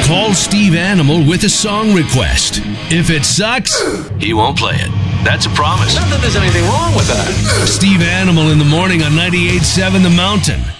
Call Steve Animal with a song request. If it sucks, he won't play it. That's a promise. Not that there's anything wrong with that. Steve Animal in the morning on 98.7 The Mountain.